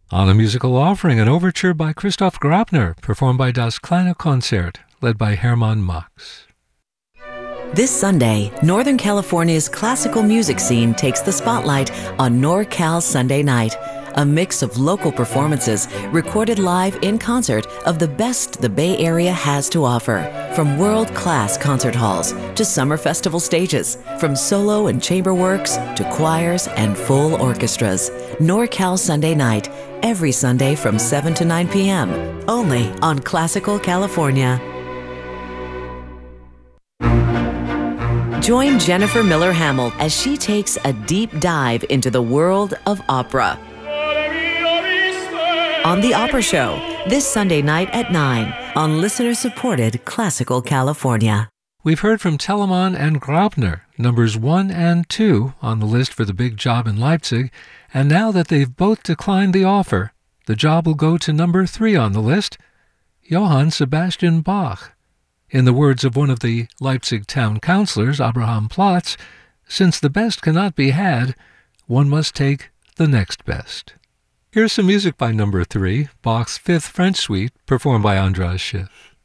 On a musical offering, an overture by Christoph Grabner, performed by Das Kleine Konzert, led by Hermann Max. This Sunday, Northern California's classical music scene takes the spotlight on NorCal Sunday Night, a mix of local performances recorded live in concert of the best the Bay Area has to offer. From world-class concert halls to summer festival stages, from solo and chamber works to choirs and full orchestras. NorCal Sunday Night, every Sunday from 7 to 9 p.m., only on Classical California. Join Jennifer Miller Hamill as she takes a deep dive into the world of opera on The Opera Show, this Sunday night at 9 on listener-supported Classical California. We've heard from Telemann and Grabner, numbers 1 and 2 on the list for The Big Job in Leipzig, and now that they've both declined the offer, the job will go to number 3 on the list, Johann Sebastian Bach. In the words of one of the Leipzig town councilors, Abraham Platz, since the best cannot be had, one must take the next best. Here's some music by number 3, Bach's Fifth French Suite, performed by Andras Schiff.